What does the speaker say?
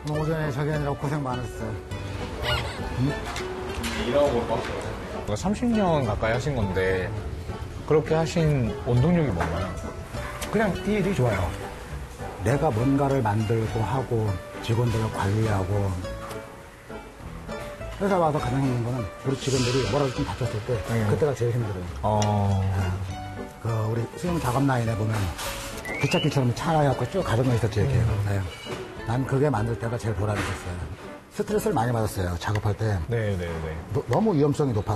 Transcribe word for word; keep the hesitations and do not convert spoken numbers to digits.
뭐 오전에 저기 아니라 고생 많았어요. 삼십 년 가까이 하신 건데 그렇게 하신 원동력이 뭔가요? 그냥 이 일이 좋아요. 내가 뭔가를 만들고 하고 직원들을 관리하고 회사 와서 가장 힘든 거는 우리 직원들이 뭐라도 좀 다쳤을 때 네. 그때가 제일 힘들어요. 어... 그 우리 수영 작업 라인에 보면 기찻길처럼 차가갖고 쭉 가정가 있었지 이렇게. 네. 난 그게 만들 때가 제일 보람이 있었어요. 스트레스를 많이 받았어요 작업할 때. 네네네. 너, 너무 위험성이 높았어.